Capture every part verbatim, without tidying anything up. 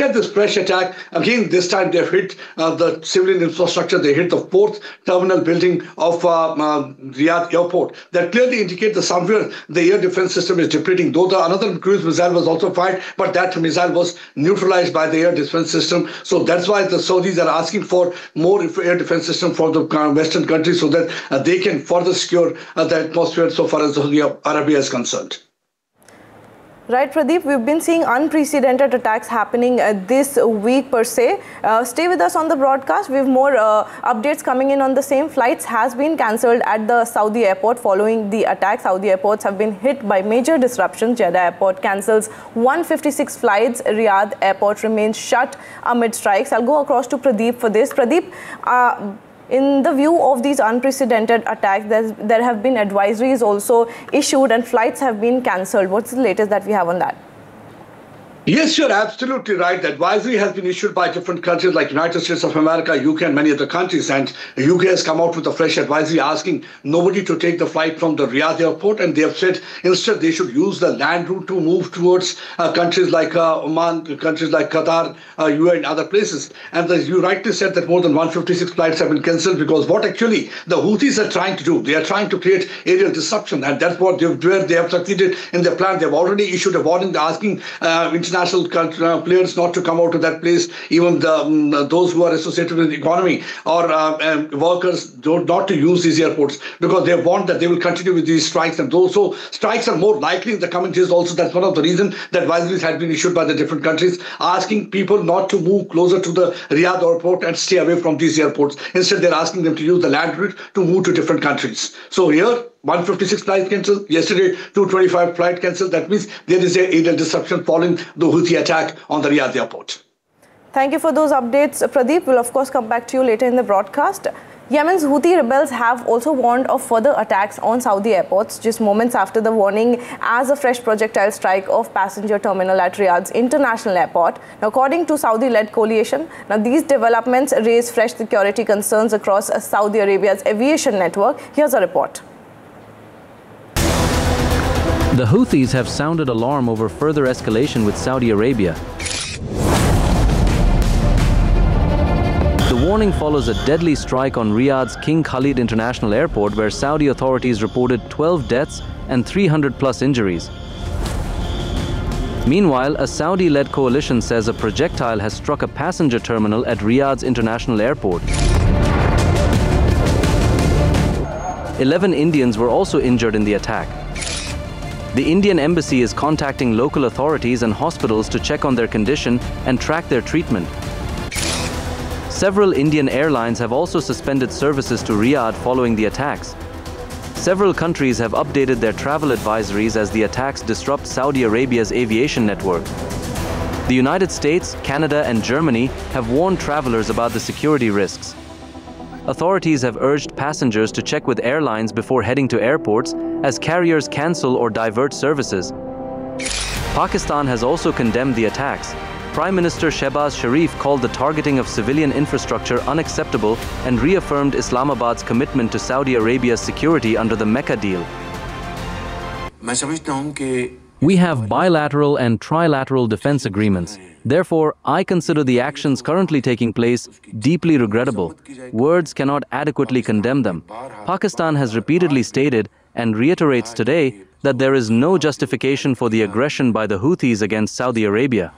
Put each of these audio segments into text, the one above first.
at this fresh attack, again, this time they've hit uh, the civilian infrastructure. They hit the fourth terminal building of uh, uh, Riyadh airport. That clearly indicates that somewhere the air defense system is depleting. Though the another cruise missile was also fired, but that missile was neutralized by the air defense system. So that's why the Saudis are asking for more air defense system for the Western countries so that uh, they can further secure uh, the atmosphere so far as Saudi Arabia is concerned. Right, Pradeep, we've been seeing unprecedented attacks happening uh, this week per se. Uh, stay with us on the broadcast. We have more uh, updates coming in on the same. Flights has been cancelled at the Saudi airport following the attack. Saudi airports have been hit by major disruptions. Jeddah airport cancels one hundred fifty-six flights. Riyadh airport remains shut amid strikes. I'll go across to Pradeep for this. Pradeep, uh, in the view of these unprecedented attacks, there have been advisories also issued and flights have been cancelled. What's the latest that we have on that? Yes, you're absolutely right. The advisory has been issued by different countries like United States of America, U K and many other countries. And the U K has come out with a fresh advisory asking nobody to take the flight from the Riyadh airport. And they have said instead they should use the land route to move towards uh, countries like uh, Oman, countries like Qatar, uh, U A E and other places. And as you rightly said that more than one hundred fifty-six flights have been cancelled because what actually the Houthis are trying to do, they are trying to create aerial disruption. And that's what they've, where they have succeeded in their plan. They've already issued a warning asking uh, international International players not to come out to that place, even the um, those who are associated with the economy or uh, um, workers, don't, not to use these airports because they want that they will continue with these strikes. And those so strikes are more likely in the coming days also. That's one of the reasons that advisories had been issued by the different countries asking people not to move closer to the Riyadh airport and stay away from these airports. Instead, they're asking them to use the land route to move to different countries. So here, one hundred fifty-six flights cancelled. Yesterday, two hundred twenty-five flights cancelled. That means there is a aerial disruption following the Houthi attack on the Riyadh airport. Thank you for those updates, Pradeep. We'll of course come back to you later in the broadcast. Yemen's Houthi rebels have also warned of further attacks on Saudi airports just moments after the warning as a fresh projectile strike of passenger terminal at Riyadh's international airport. Now, according to Saudi-led coalition, now these developments raise fresh security concerns across Saudi Arabia's aviation network. Here's a report. The Houthis have sounded alarm over further escalation with Saudi Arabia. The warning follows a deadly strike on Riyadh's King Khalid International Airport where Saudi authorities reported twelve deaths and three hundred plus injuries. Meanwhile, a Saudi-led coalition says a projectile has struck a passenger terminal at Riyadh's International Airport. Eleven Indians were also injured in the attack. The Indian embassy is contacting local authorities and hospitals to check on their condition and track their treatment. Several Indian airlines have also suspended services to Riyadh following the attacks. Several countries have updated their travel advisories as the attacks disrupt Saudi Arabia's aviation network. The United States, Canada, and Germany have warned travelers about the security risks. Authorities have urged passengers to check with airlines before heading to airports as carriers cancel or divert services. Pakistan has also condemned the attacks. Prime Minister Shehbaz Sharif called the targeting of civilian infrastructure unacceptable and reaffirmed Islamabad's commitment to Saudi Arabia's security under the Mecca deal. We have bilateral and trilateral defense agreements. Therefore, I consider the actions currently taking place deeply regrettable. Words cannot adequately condemn them. Pakistan has repeatedly stated and reiterates today that there is no justification for the aggression by the Houthis against Saudi Arabia.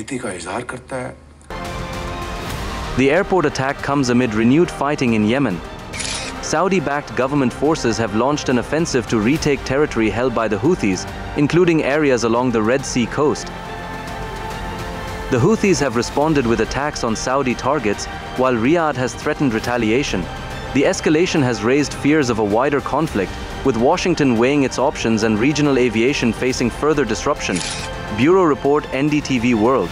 The airport attack comes amid renewed fighting in Yemen. Saudi-backed government forces have launched an offensive to retake territory held by the Houthis, including areas along the Red Sea coast. The Houthis have responded with attacks on Saudi targets, while Riyadh has threatened retaliation. The escalation has raised fears of a wider conflict, with Washington weighing its options and regional aviation facing further disruption. Bureau Report, N D T V World.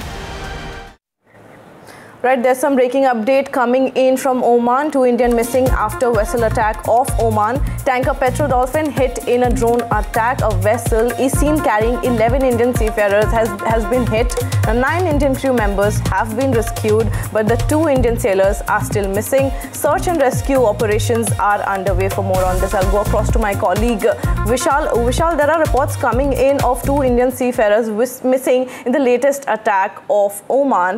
Right, there's some breaking update coming in from Oman. Two Indian missing after vessel attack off Oman. Tanker Petro Dolphin hit in a drone attack. A vessel is seen carrying eleven Indian seafarers has, has been hit. Nine Indian crew members have been rescued, but the two Indian sailors are still missing. Search and rescue operations are underway. For more on this, I'll go across to my colleague Vishal. Vishal, there are reports coming in of two Indian seafarers missing in the latest attack of Oman.